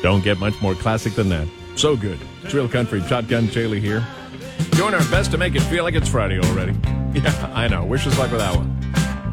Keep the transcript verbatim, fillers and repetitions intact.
Don't get much more classic than that. So good. It's Real Country. Shotgun Chaley here. Doing our best to make it feel like it's Friday already. Yeah, I know. Wish us luck with that one.